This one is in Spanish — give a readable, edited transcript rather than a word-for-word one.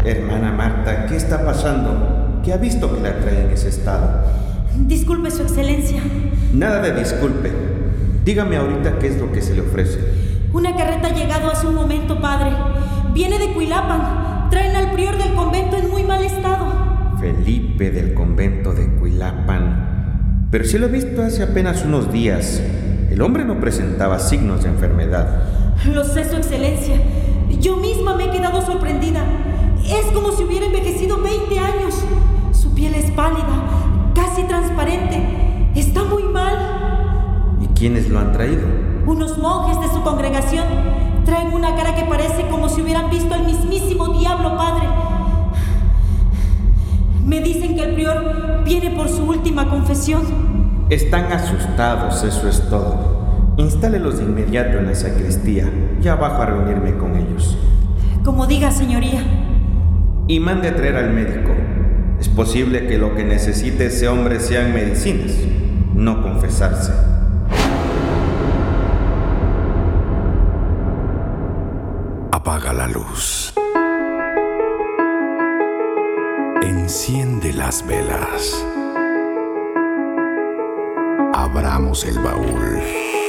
Hermana Marta, ¿qué está pasando? ¿Qué ha visto que la trae en ese estado? Disculpe, Su Excelencia. Nada de disculpe. Dígame ahorita qué es lo que se le ofrece. Una carreta ha llegado hace un momento, padre. Viene de Cuilapan. Traen al prior del convento en muy mal estado. Felipe del convento de Cuilapan. Pero sí lo he visto hace apenas unos días. El hombre no presentaba signos de enfermedad. Lo sé, Su Excelencia. Yo misma me he quedado sorprendida. Es como si hubiera envejecido 20 años. Su piel es pálida, casi transparente. Está muy mal. ¿Y quiénes lo han traído? Unos monjes de su congregación. Traen una cara que parece como si hubieran visto al mismísimo diablo, padre. Me dicen que el prior viene por su última confesión. Están asustados, eso es todo. Instálelos de inmediato en la sacristía. Ya bajo a reunirme con ellos. Como diga, señoría. Y mande a traer al médico. Es posible que lo que necesite ese hombre sean medicinas, no confesarse. Apaga la luz. Enciende las velas. Abramos el baúl.